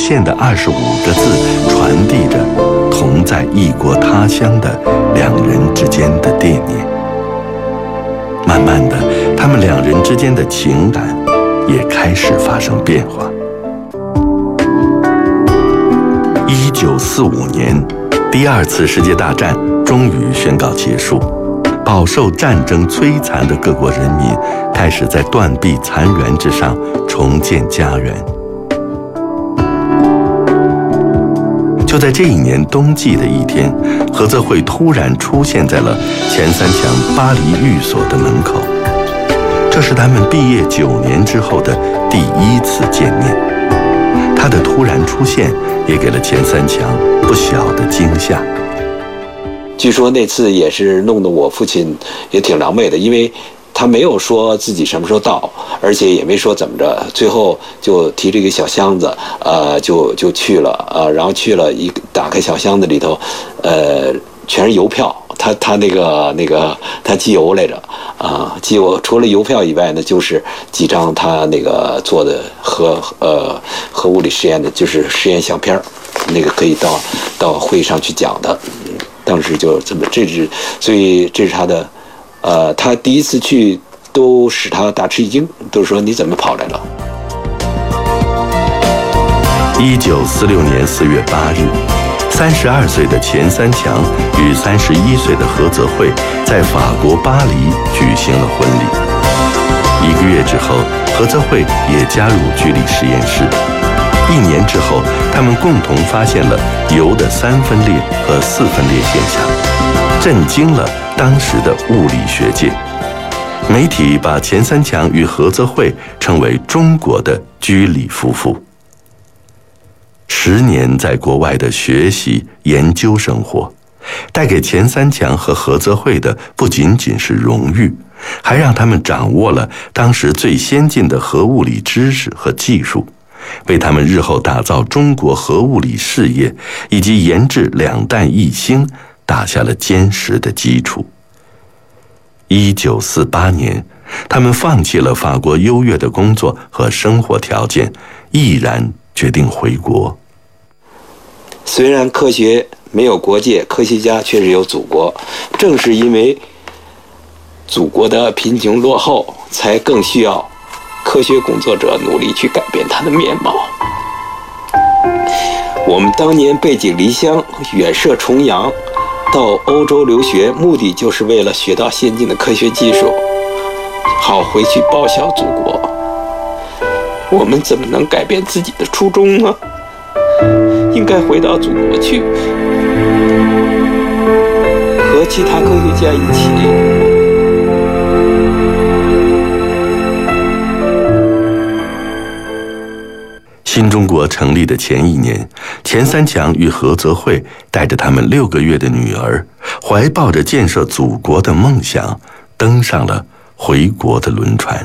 限的25个字，传递着同在异国他乡的两人之间的惦念。慢慢的，他们两人之间的情感也开始发生变化。1945年，第二次世界大战终于宣告结束，饱受战争摧残的各国人民开始在断壁残垣之上重建家园。就在这一年冬季的一天，何泽慧突然出现在了钱三强巴黎寓所的门口。这是他们毕业9年之后的第一次见面。他的突然出现也给了钱三强不小的惊吓。 据说那次也是弄得我父亲也挺狼狈的，因为他没有说自己什么时候到，而且也没说怎么着，最后就提着一个小箱子，就去了，然后去了打开小箱子里头，全是邮票，他那个他寄邮来着，寄邮除了邮票以外呢，就是几张他那个做的核物理实验的，就是实验相片，那个可以到会上去讲的，当时就这么，所以这是他的。他第一次去都使他大吃一惊，都说你怎么跑来了 ？1946年4月8日，32岁的钱三强与31岁的何泽慧在法国巴黎举行了婚礼。1个月之后，何泽慧也加入居里实验室。1年之后，他们共同发现了铀的3分裂和4分裂现象，震惊了当时的物理学界。媒体把钱三强与何泽慧称为中国的居里夫妇。10年在国外的学习研究生活，带给钱三强和何泽慧的不仅仅是荣誉，还让他们掌握了当时最先进的核物理知识和技术，为他们日后打造中国核物理事业以及研制2弹1星打下了坚实的基础。1948年，他们放弃了法国优越的工作和生活条件，毅然决定回国。 虽然科学没有国界，科学家确实有祖国，正是因为祖国的贫穷落后，才更需要科学工作者努力去改变它的面貌。我们当年背井离乡，远涉重洋，到欧洲留学，目的就是为了学到先进的科学技术，好回去报效祖国。我们怎么能改变自己的初衷呢？应该回到祖国去，和其他科学家一起。 新中国成立的前1年，钱三强与何泽慧带着他们6个月的女儿，怀抱着建设祖国的梦想，登上了回国的轮船。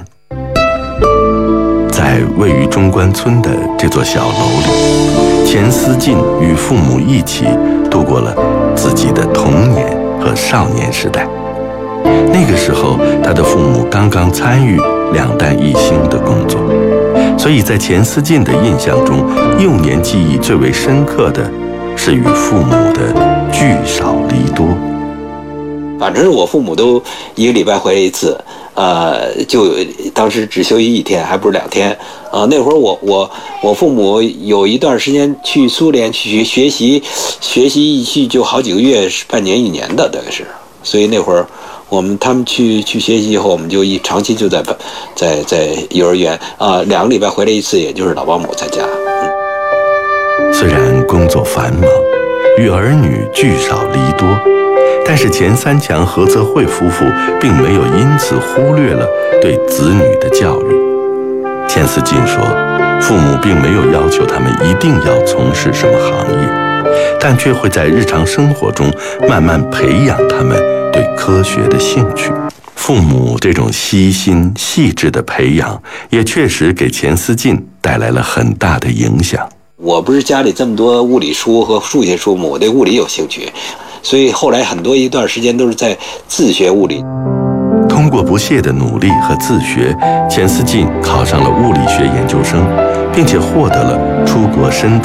在位于中关村的这座小楼里，钱思进与父母一起度过了自己的童年和少年时代。那个时候，他的父母刚刚参与2弹1星的工作，所以在钱思进的印象中，幼年记忆最为深刻的是与父母的聚少离多。 反正我父母都1个礼拜回来一次，就当时只休息1天，还不是2天。那会儿我父母有一段时间去苏联去学习一去就好几个月，半年1年的，大概是。所以那会儿他们去学习以后，我们就长期就在幼儿园2个礼拜回来一次，也就是老保姆在家。 虽然工作繁忙，与儿女聚少离多，但是钱三强、何泽慧夫妇并没有因此忽略了对子女的教育。钱思进说，父母并没有要求他们一定要从事什么行业，但却会在日常生活中慢慢培养他们对科学的兴趣。父母这种悉心细致的培养，也确实给钱思进带来了很大的影响。 我不是家里这么多物理书和数学书嘛，我对物理有兴趣，所以后来一段时间都是在自学物理。 通过不懈的努力和自学，钱思进考上了物理学研究生，并且获得了出国深造